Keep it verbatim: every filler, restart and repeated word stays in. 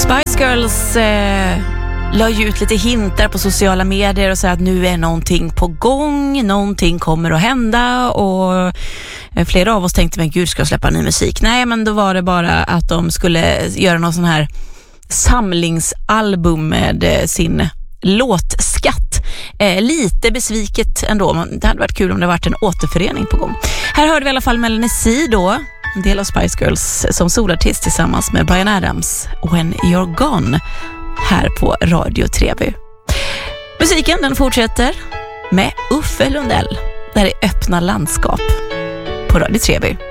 Spice Girls eh, la ju ut lite hintar på sociala medier och sa att nu är någonting på gång, någonting kommer att hända, och eh, flera av oss tänkte, men gud, ska jag släppa ny musik? Nej, men då var det bara att de skulle göra någon sån här samlingsalbum med eh, sin låtskatt. Eh, lite besviket ändå. Det hade varit kul om det varit en återförening på gång. Här hörde vi i alla fall Melanie C då, en del av Spice Girls, som solartist tillsammans med Bryan Adams, When You're Gone, här på Radio Treby. Musiken, den fortsätter med Uffe Lundell. Där är Öppna landskap på Radio Treby.